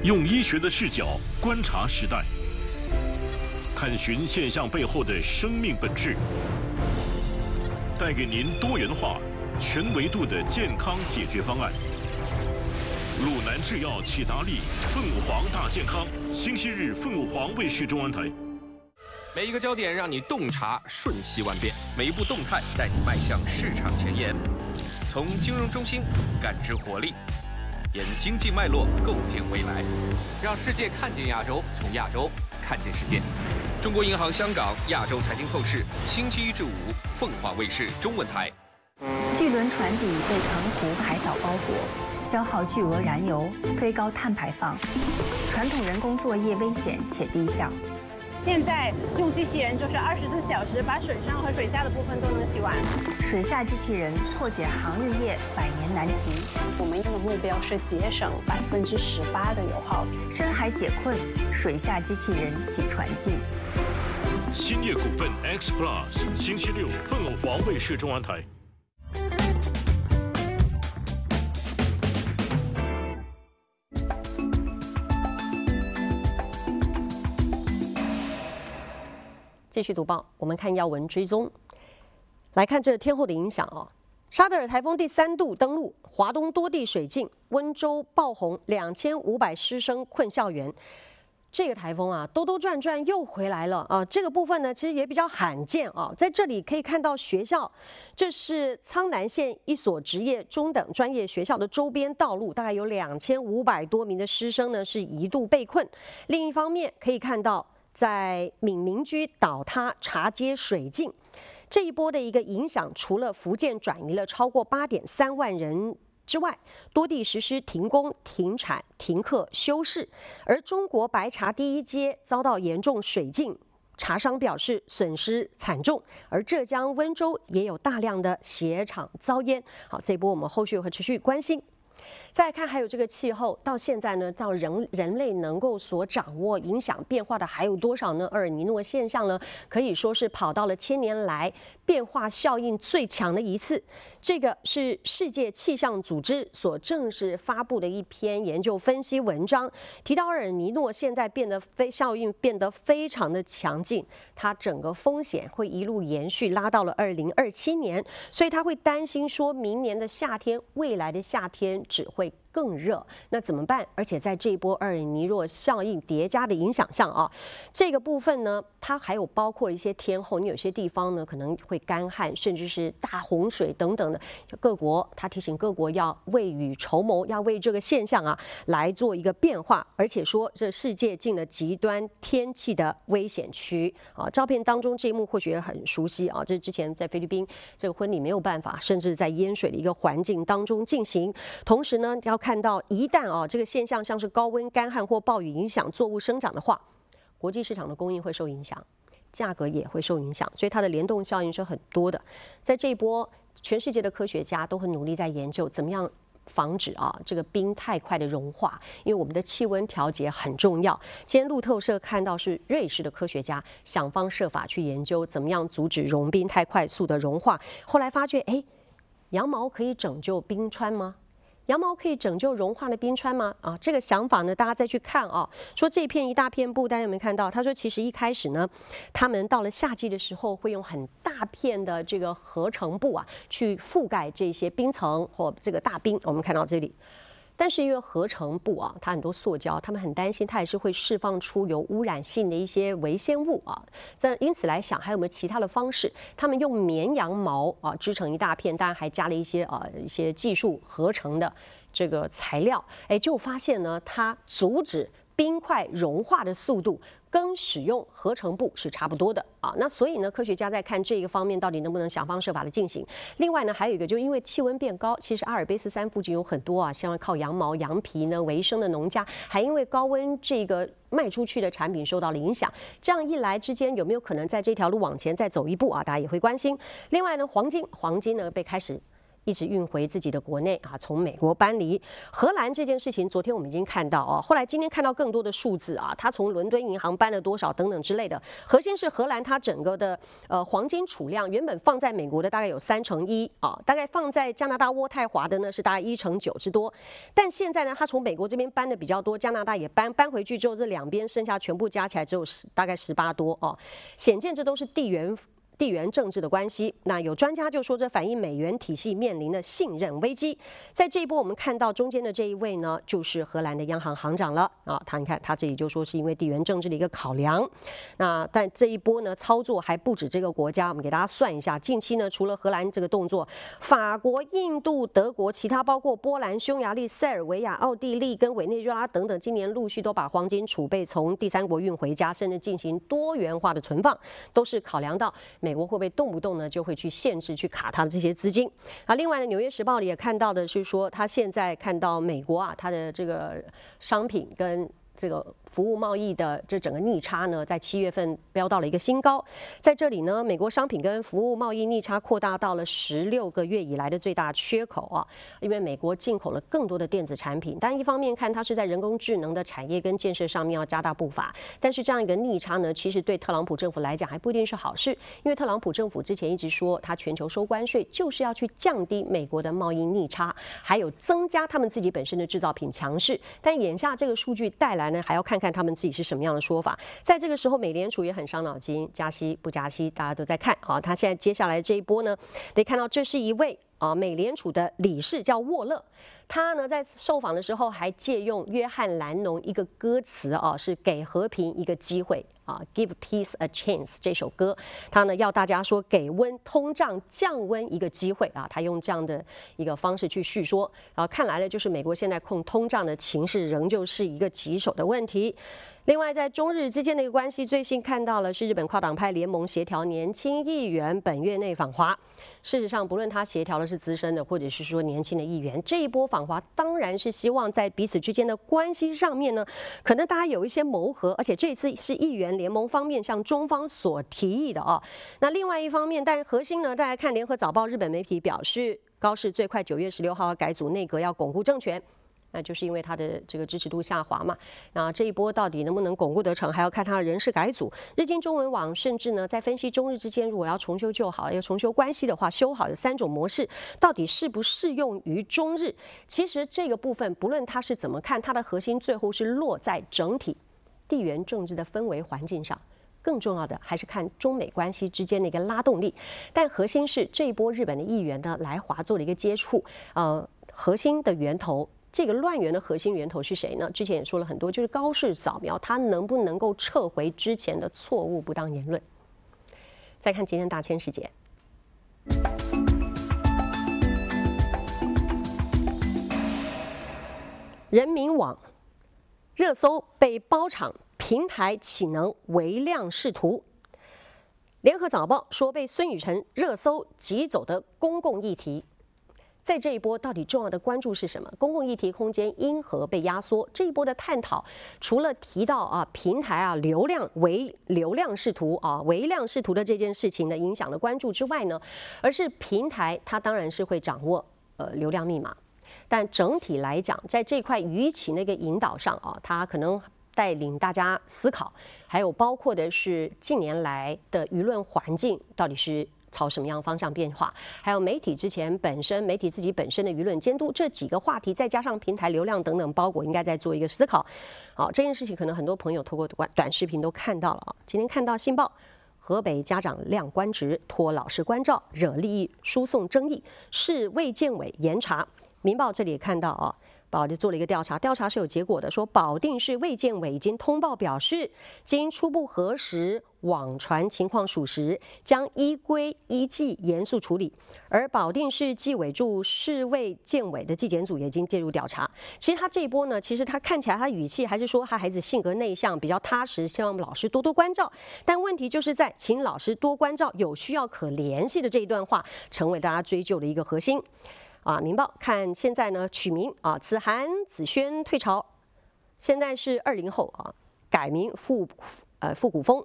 用医学的视角观察时代，探寻现象背后的生命本质，带给您多元化、全维度的健康解决方案。鲁南制药启达利凤凰大健康，星期日凤凰卫视中文台。 每一个焦点让你洞察瞬息万变，每一步动态带你迈向市场前沿。从金融中心感知活力，沿经济脉络构建未来，让世界看见亚洲，从亚洲看见世界。中国银行香港亚洲财经透视，星期一至五，凤凰卫视中文台。 巨轮船底被澎湖海藻包裹，消耗巨额燃油，推高碳排放，传统人工作业危险且低效。 现在用机器人就是24小时把水上和水下的部分都能洗完。 水下机器人破解航运业100年难题。 我们用的目标是节省18%的油耗。 深海解困，水下机器人洗船记。 兴业股份 X Plus， 星期六凤凰卫视中文台。 继续读报，我们看要闻追踪，来看这天后的影响啊。沙德尔台风第3度登陆，华东多地水浸，温州爆洪，2500师生困校园。这个台风啊，兜兜转转又回来了啊！这个部分呢，其实也比较罕见啊。在这里可以看到学校，这是苍南县一所职业中等专业学校的周边道路，大概有2500多名的师生呢是一度被困。另一方面，可以看到在闽民居倒塌、茶街水浸。这一波的一个影响，除了福建转移了超过8.3万人之外，多地实施停工、停产、停课、休市。而中国白茶第一街遭到严重水浸，茶商表示损失惨重。而浙江温州也有大量的鞋厂遭淹。好，这一波我们后续会持续关心。再来看，还有这个气候，到现在呢，到人类能够所掌握影响变化的还有多少呢？厄尔尼诺现象呢，可以说是跑到了1000年来变化效应最强的一次。这个是世界气象组织所正式发布的一篇研究分析文章，提到厄尔尼诺现在效应变得非常的强劲，它整个风险会一路延续拉到了2027年，所以他会担心说明年的夏天，未来的夏天只会更热，那怎么办？而且在这一波厄尔尼诺效应叠加的影响下啊，这个部分呢，它还有包括一些天候，你有些地方呢可能会干旱，甚至是大洪水等等的。各国他提醒各国要未雨绸缪，要为这个现象啊来做一个变化，而且说这世界进了极端天气的危险区啊。照片当中这一幕或许也很熟悉啊，这是之前在菲律宾这个婚礼没有办法，甚至在淹水的一个环境当中进行。同时呢，要看到一旦这个现象像是高温、干旱或暴雨影响作物生长的话，国际市场的供应会受影响，价格也会受影响，所以它的联动效应是很多的。在这一波，全世界的科学家都很努力在研究怎么样防止这个冰太快的融化，因为我们的气温调节很重要。今天路透社看到是瑞士的科学家想方设法去研究怎么样阻止融冰太快速的融化，后来发觉，羊毛可以拯救冰川吗？羊毛可以拯救融化的冰川吗？这个想法呢，大家再去看说这片一大片布，大家有没有看到？他说，其实一开始呢，他们到了夏季的时候，会用很大片的这个合成布去覆盖这些冰层或这个大冰。我们看到这里。但是因为合成布它很多塑胶，他们很担心它也是会释放出有污染性的一些微纤物因此来想，还有没有其他的方式？他们用绵羊毛织成一大片，当然还加了一些技术合成的这个材料，就发现呢，它阻止冰块融化的速度跟使用合成布是差不多的那所以呢，科学家在看这个方面到底能不能想方设法的进行。另外呢，还有一个，就因为气温变高，其实阿尔卑斯山附近有很多像靠羊毛、羊皮呢为生的农家，还因为高温这个卖出去的产品受到了影响。这样一来之间，有没有可能在这条路往前再走一步大家也会关心。另外呢，黄金呢被开始一直运回自己的国内啊，从美国搬离荷兰这件事情，昨天我们已经看到哦，后来今天看到更多的数字啊，它从伦敦银行搬了多少等等之类的。核心是荷兰它整个的黄金储量原本放在美国的大概有1/3啊，大概放在加拿大渥太华的呢是大概1/9之多，但现在呢，它从美国这边搬的比较多，加拿大也搬回去之后，这两边剩下全部加起来只有大概18多哦，显见这都是地缘政治的关系。那有专家就说，这反映美元体系面临的信任危机。在这一波，我们看到中间的这一位呢，就是荷兰的央行行长了啊。你看，他这里就说是因为地缘政治的一个考量。那但这一波呢，操作还不止这个国家，我们给大家算一下，近期呢，除了荷兰这个动作，法国、印度、德国，其他包括波兰、匈牙利、塞尔维亚、奥地利跟委内瑞拉等等，今年陆续都把黄金储备从第三国运回家，甚至进行多元化的存放，都是考量到美国会不会动不动呢就会去限制、去卡他们这些资金。啊，另外呢，《纽约时报》里也看到的是说，他现在看到美国啊，它的这个商品跟这个服务贸易的这整个逆差呢，在7月份飙到了一个新高。在这里呢，美国商品跟服务贸易逆差扩大到了16个月以来的最大缺口啊，因为美国进口了更多的电子产品。但一方面看它是在人工智能的产业跟建设上面要加大步伐，但是这样一个逆差呢，其实对特朗普政府来讲还不一定是好事，因为特朗普政府之前一直说，他全球收关税就是要去降低美国的贸易逆差，还有增加他们自己本身的制造品强势。但眼下这个数据带来呢，还要看看他们自己是什么样的说法。在这个时候，美联储也很伤脑筋，加息不加息，大家都在看啊。他现在接下来这一波呢，得看到这是一位美联储的理事叫沃勒。他呢在受访的时候还借用约翰兰农一个歌词啊，是给和平一个机会啊 ，Give Peace a Chance 这首歌，他呢要大家说给通胀降温一个机会啊，他用这样的一个方式去叙说。然后看来呢，就是美国现在控通胀的情势仍旧是一个棘手的问题。另外，在中日之间的一个关系，最新看到了是日本跨党派联盟协调年轻议员本月内访华。事实上，不论他协调的是资深的，或者是说年轻的议员，这一波访华当然是希望在彼此之间的关系上面呢，可能大家有一些谋合，而且这次是议员联盟方面向中方所提议的啊。那另外一方面，但是核心呢，大家看联合早报日本媒体表示，高市最快9月16号要改组内阁，要巩固政权。那就是因为他的这个支持度下滑嘛，那这一波到底能不能巩固得成，还要看他的人事改组。日经中文网甚至呢在分析中日之间如果要重修旧好，要重修关系的话，修好有3种模式，到底适不适用于中日？其实这个部分不论他是怎么看，它的核心最后是落在整体地缘政治的氛围环境上。更重要的还是看中美关系之间的一个拉动力，但核心是这一波日本的议员呢来华做了一个接触，核心的源头。这个乱源的核心源头是谁呢？之前也说了很多，就是高市早苗，他能不能够撤回之前的错误不当言论？再看今天大千世界，人民网热搜被包场，平台岂能唯量是图？联合早报说被孙宇晨热搜挤走的公共议题。在这一波到底重要的关注是什么？公共议题空间因何被压缩？这一波的探讨，除了提到平台流量为流量视图唯量视图的这件事情的影响的关注之外呢，而是平台它当然是会掌握流量密码，但整体来讲，在这块舆情的一个引导上它可能带领大家思考，还有包括的是近年来的舆论环境到底是朝什么样方向变化，还有媒体自己本身的舆论监督，这几个话题，再加上平台流量等等包裹，应该在做一个思考。好，这件事情可能很多朋友透过短视频都看到了今天看到《信报》，河北家长亮官职，托老师关照，惹利益输送争议，市卫健委严查。《民报》这里也看到报就做了一个调查，调查是有结果的，说保定市卫健委已经通报表示，经初步核实网传情况属实，将依规依纪严肃处理。而保定市纪委驻市卫健委的纪检组也已经介入调查。其实他这一波呢，其实他看起来他语气还是说他孩子性格内向，比较踏实，希望老师多多关照。但问题就是在请老师多关照，有需要可联系的这一段话，成为大家追究的一个核心。民报看现在呢取名子涵子轩退潮，现在是20后改名复古风。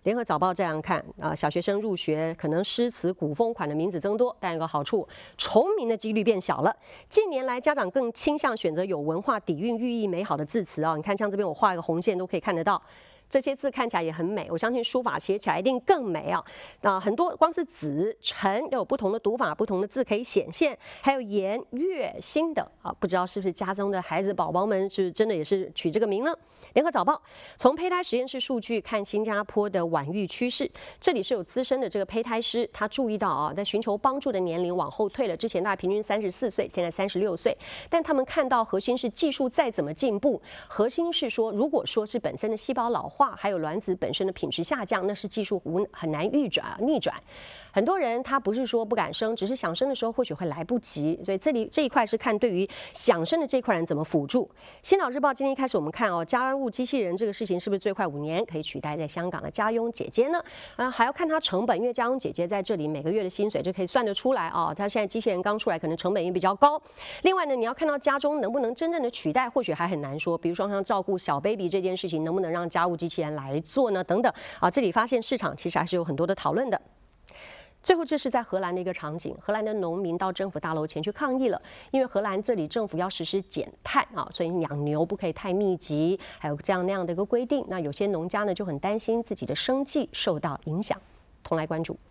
联合早报这样看啊，小学生入学可能诗词古风款的名字增多，但有个好处，重名的几率变小了。近年来，家长更倾向选择有文化底蕴、寓意美好的字词啊。你看，像这边我画一个红线，都可以看得到。这些字看起来也很美，我相信书法写起来一定更美啊！很多光是子、辰都有不同的读法，不同的字可以显现，还有颜、月、星的啊，不知道是不是家中的孩子宝宝们是真的也是取这个名呢？联合早报从胚胎实验室数据看新加坡的晚育趋势，这里是有资深的这个胚胎师，他注意到啊，在寻求帮助的年龄往后退了，之前大概平均34岁，现在36岁，但他们看到核心是技术再怎么进步，核心是说，如果说是本身的细胞老化，还有卵子本身的品质下降，那是技术很难逆转。很多人他不是说不敢生，只是想生的时候或许会来不及，所以这一块是看对于想生的这块人怎么辅助。新岛日报今天一开始我们看哦，家务机器人这个事情是不是最快5年可以取代在香港的家佣姐姐呢？还要看它成本，因为家佣姐姐在这里每个月的薪水就可以算得出来啊。它现在机器人刚出来，可能成本也比较高。另外呢，你要看到家中能不能真正的取代，或许还很难说。比如说像照顾小 baby 这件事情，能不能让家务机器人来做呢？等等啊，这里发现市场其实还是有很多的讨论的。最后，这是在荷兰的一个场景，荷兰的农民到政府大楼前去抗议了，因为荷兰这里政府要实施减碳啊，所以养牛不可以太密集，还有这样那样的一个规定。那有些农家呢就很担心自己的生计受到影响，同来关注。